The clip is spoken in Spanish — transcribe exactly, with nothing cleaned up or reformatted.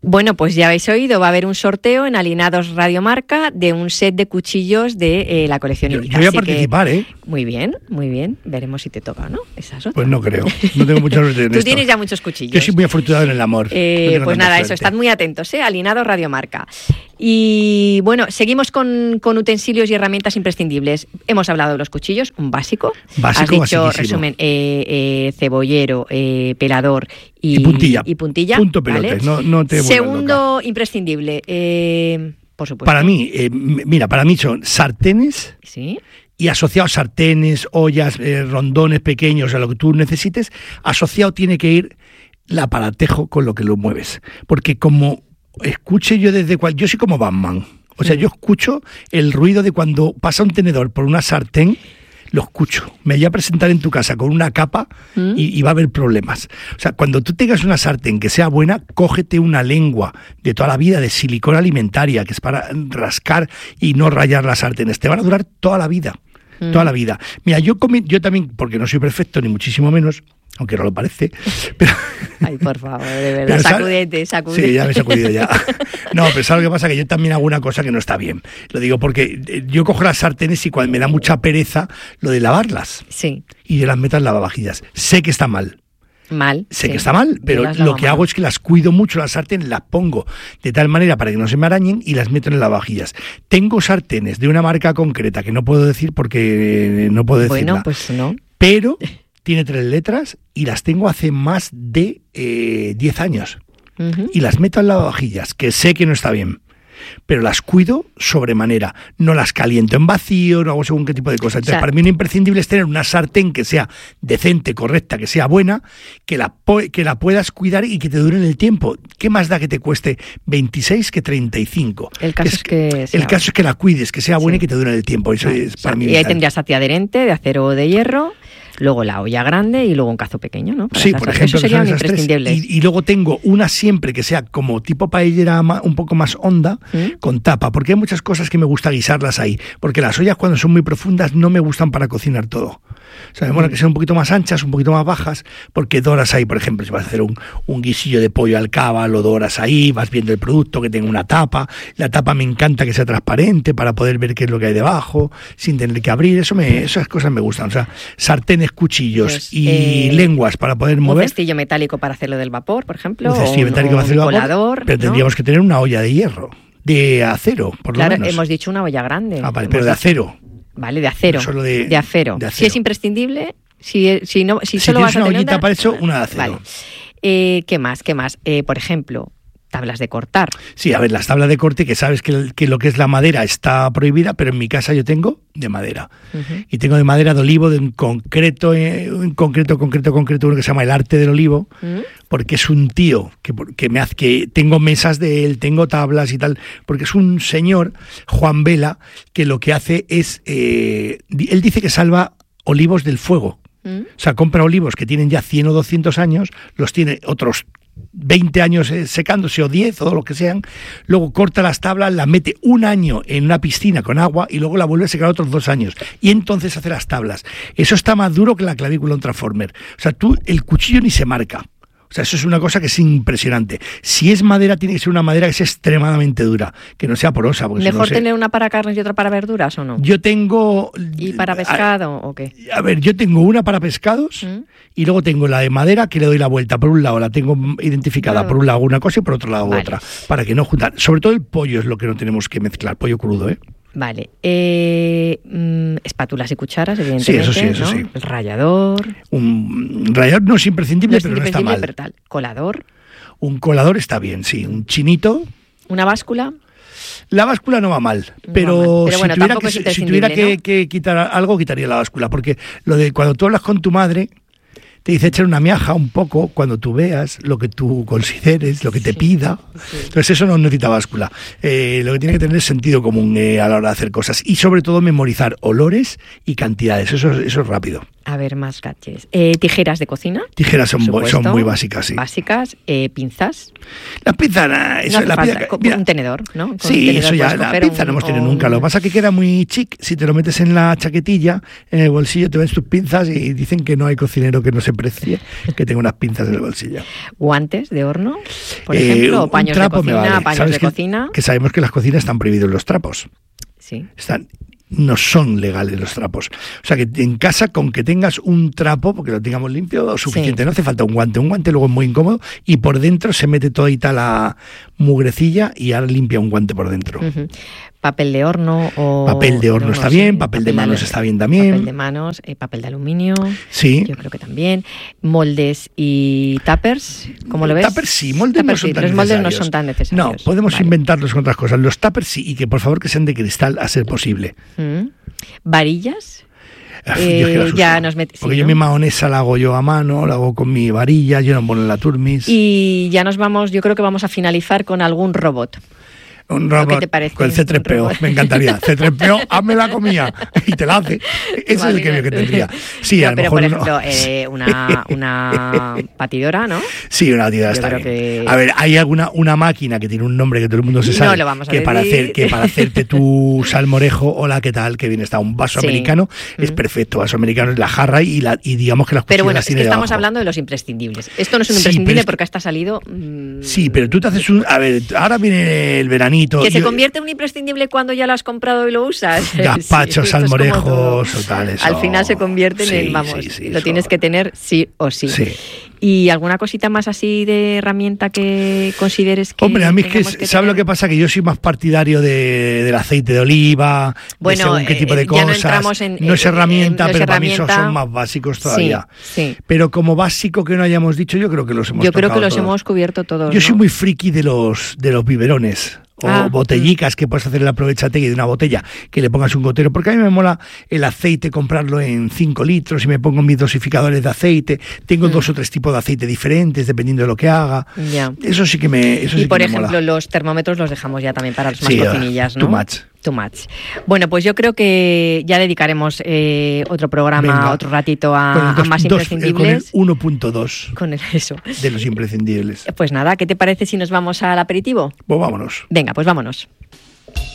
Bueno, pues ya habéis oído, va a haber un sorteo en Alineados Radiomarca de un set de cuchillos de eh, la colección Yo, Ibiza. yo voy a Así participar, que, ¿eh? Muy bien, muy bien. Veremos si te toca o no. Esa es otra. Pues no creo. No tengo mucha suerte en Tú esto. tienes ya muchos cuchillos. Yo soy muy afortunado en el amor. Eh, No tengo pues tanta nada, suerte. eso, estad muy atentos, ¿eh? Alineados Radiomarca. Y bueno, seguimos con, con utensilios y herramientas imprescindibles. Hemos hablado de los cuchillos, un básico. Básico, Has dicho, basiquísimo. resumen, eh, eh, cebollero, eh, pelador y, Y puntilla. y puntilla. Punto pelotes, ¿vale? no, no te vuelvas Segundo imprescindible, eh, por supuesto. Para mí, eh, mira, para mí son sartenes Sí. y asociados sartenes, ollas, eh, rondones pequeños, a lo que tú necesites, asociado tiene que ir el aparatejo con lo que lo mueves. Porque como escuche yo desde cual, yo soy como Batman. O sea, Mm. yo escucho el ruido de cuando pasa un tenedor por una sartén, lo escucho. Me voy a presentar en tu casa con una capa ¿Mm? y, y va a haber problemas. O sea, cuando tú tengas una sartén que sea buena, cógete una lengua de toda la vida de silicona alimentaria, que es para rascar y no rayar las sartenes. Te van a durar toda la vida. Mm. Toda la vida. Mira, yo comí, yo también, porque no soy perfecto, ni muchísimo menos, aunque no lo parece, pero... Ay, por favor, de verdad, Pero ¿sabes? sacúdete, sacúdete. Sí, ya me he sacudido ya. No, pero ¿sabes lo que pasa? Que yo también hago una cosa que no está bien. Lo digo porque eh, yo cojo las sartenes y cuando me da mucha pereza lo de lavarlas. Sí, Y yo las meto en lavavajillas. Sé que está mal. mal. Sé sí. que está mal, pero Yo las lo lavo que mal. hago es que las cuido mucho, las sartenes las pongo de tal manera para que no se me arañen y las meto en lavavajillas. Tengo sartenes de una marca concreta que no puedo decir porque eh, no puedo decirla. Bueno, pues no. Pero tiene tres letras y las tengo hace más de eh, diez años. Ujú. Y las meto en lavavajillas, que sé que no está bien. Pero las cuido sobremanera. No las caliento en vacío, no hago según qué tipo de cosas. Entonces, O sea, para mí lo imprescindible es tener una sartén que sea decente, correcta, que sea buena, que la, po- que la puedas cuidar y que te dure en el tiempo. ¿Qué más da que te cueste veintiséis que treinta y cinco? El caso es que El sea- caso es que la cuides, que sea buena Sí. y que te dure en el tiempo. Eso Vale, es o sea, para mí y ahí vital. tendrías antiadherente de acero o de hierro, luego la olla grande y luego un cazo pequeño, ¿no? Para Sí, esas- por ejemplo, eso que serían son esas tres. imprescindibles. Y, y luego tengo una siempre que sea como tipo paellera ma- un poco más honda, ¿Mm? con tapa, porque hay muchas cosas que me gusta guisarlas ahí, porque las ollas cuando son muy profundas no me gustan para cocinar todo. O sea, bueno, que sean un poquito más anchas, un poquito más bajas, porque doras ahí, por ejemplo, si vas a hacer un, un guisillo de pollo al cava, lo doras ahí, vas viendo el producto, que tenga una tapa. La tapa me encanta que sea transparente para poder ver qué es lo que hay debajo, sin tener que abrir. Eso me, esas cosas me gustan. O sea, sartenes, cuchillos Pues, y eh, lenguas para poder Un mover. cestillo metálico para hacerlo del vapor, por ejemplo. Un cestillo o metálico o para hacer un vapor, colador. pero ¿no? tendríamos que tener una olla de hierro, de acero, por lo Claro, menos. hemos dicho una olla grande. Ah, vale, Hemos pero de dicho- acero. Vale, de acero. Solo de- de, acero. de Si acero. es imprescindible, si, si no, si, Si solo tienes vas a una tener ollita para eso, una de acero. Vale. Eh, ¿Qué más? ¿Qué más? Eh, por ejemplo, tablas de cortar. Sí, a ver, las tablas de corte, que sabes que, el- que lo que es la madera está prohibida, pero en mi casa yo tengo de madera. Ujú. Y tengo de madera de olivo, de un concreto, eh, un concreto, concreto, concreto, uno que se llama El Arte del Olivo, ¿Mm? porque es un tío que, que me hace, que tengo mesas de él, tengo tablas y tal, porque es un señor, Juan Vela, que lo que hace es, eh, di- él dice que salva olivos del fuego. ¿Mm? O sea, compra olivos que tienen ya cien o doscientos años, los tiene otros veinte años eh, secándose o diez o lo que sean, luego corta las tablas, la mete un año en una piscina con agua y luego la vuelve a secar otros dos años y entonces hace las tablas. Eso está más duro que la clavícula de un transformer. O sea, tú, el cuchillo ni se marca. O sea, eso es una cosa que es impresionante. Si es madera, tiene que ser una madera que sea extremadamente dura, que no sea porosa. Porque si ¿Mejor no se- tener una para carnes y otra para verduras o no? Yo tengo... ¿Y para pescado o qué? A ver, yo tengo una para pescados ¿Mm? y luego tengo la de madera que le doy la vuelta. Por un lado la tengo identificada, Bueno. por un lado una cosa y por otro lado Vale. otra, para que no juntar. Sobre todo el pollo es lo que no tenemos que mezclar, pollo crudo, ¿eh? Vale. Eh, mm, espátulas y cucharas, evidentemente. eso sí, eso ¿no? sí. El rallador. Un rallador no es imprescindible, No es pero no está imprescindible, mal. pero tal. Colador. Un colador está bien, sí. Un chinito. Una báscula. La báscula no va mal, No pero, va mal. Pero si bueno, tuviera, tampoco que, es si imprescindible, tuviera que, ¿no? que quitar algo, quitaría la báscula, porque lo de cuando tú hablas con tu madre, te dice echar una miaja un poco cuando tú veas lo que tú consideres, lo que te Sí, pida. sí. Entonces eso no necesita báscula. Eh, lo que tiene que tener es sentido común eh, a la hora de hacer cosas y sobre todo memorizar olores y cantidades. Eso, eso es rápido. A ver, más gadgets. Eh, tijeras de cocina. Tijeras son, por bu- supuesto. son muy básicas, sí. Básicas. Eh, pinzas. La pinza, nah, eso, No hace la falta. pinza- Co- mira, un tenedor, ¿no? Con un sí, tenedor eso ya, puedes la coger pinza un- no hemos tenido o nunca. un- Lo que pasa es que queda muy chic. Si te lo metes en la chaquetilla, en el bolsillo, te ves tus pinzas y dicen que no hay cocinero que no se precie que tenga unas pinzas en el bolsillo. Guantes de horno. por ejemplo, eh, o paños de cocina, vale. paños de que, cocina. Que sabemos que en las cocinas están prohibidos los trapos. Sí. Están... No son legales los trapos. O sea que en casa, con que tengas un trapo, porque lo tengamos limpio, suficiente. Sí. No hace falta un guante. Un guante luego es muy incómodo y por dentro se mete toda y tal la mugrecilla y ahora limpia un guante por dentro. Uh-huh. Papel de horno o... Papel de horno no, está sí. bien, papel, papel de manos de, está bien también. Papel de manos, eh, papel de aluminio. Sí. Yo creo que también. Moldes y tuppers, ¿cómo lo ves? Tuppers sí, moldes tuppers, no son sí. tan Los necesarios. moldes no son tan necesarios. No, podemos vale. inventarlos con otras cosas. Los tuppers sí, y que por favor que sean de cristal a ser posible. Mm. ¿Varillas? Eh, ya nos met... Porque sí, yo ¿no? mi mahonesa la hago yo a mano, la hago con mi varilla, yo no pongo la turmis. Y ya nos vamos, yo creo que vamos a finalizar con algún robot. Un robot, ¿Qué te parece? Con el C tres P O, me encantaría. C tres P O, hazme la comida y te la hace. Ese vale. es el que, que tendría. Sí, no, a lo pero mejor por ejemplo, uno... eh, una, una batidora, ¿no? Sí, una batidora Yo está creo bien. Que... A ver, hay alguna una máquina que tiene un nombre que todo el mundo se sabe. No lo vamos a que decir. para hacer que para hacerte tu salmorejo, hola, ¿qué tal? Que bien está. Un vaso sí. americano mm. es perfecto. Vaso americano es la jarra y, la, y digamos que las Pero bueno, es que estamos abajo. hablando de los imprescindibles. Esto no es un sí, imprescindible es porque hasta ha salido. Mmm... Sí, pero tú te haces un. A ver, ahora viene el veranito. Que se yo... convierte en un imprescindible cuando ya lo has comprado y lo usas. Gazpachos, sí, salmorejos o tal. Eso. Al final se convierte en sí, el, vamos, sí, sí, lo eso. tienes que tener sí o sí. sí. ¿Y alguna cosita más así de herramienta que consideres que... Hombre, a mí es que, que ¿sabes lo que pasa? Que yo soy más partidario de, del aceite de oliva, bueno, de según qué tipo de eh, cosas. No, en, no es herramienta, en, no pero es para herramienta. mí esos son más básicos todavía. Sí, sí. Pero como básico que no hayamos dicho, yo creo que los hemos Yo creo que los todos. hemos cubierto todos. Yo ¿no? soy muy friki de los, de los biberones. O ah, botellicas mm. que puedes hacer el aprovechategui de una botella, que le pongas un gotero, porque a mí me mola el aceite, comprarlo en cinco litros y me pongo mis dosificadores de aceite, tengo mm. dos o tres tipos de aceite diferentes dependiendo de lo que haga. Ya. Eso sí que me eso Y sí por que me ejemplo, mola. los termómetros los dejamos ya también para los más sí, cocinillas, ¿no? Too much. Too much. Bueno, pues yo creo que ya dedicaremos eh, otro programa, Venga, otro ratito a, dos, a más dos, imprescindibles. Con el uno punto dos. Con el, eso. De los imprescindibles. Pues nada, ¿qué te parece si nos vamos al aperitivo? Pues vámonos. Venga, pues vámonos.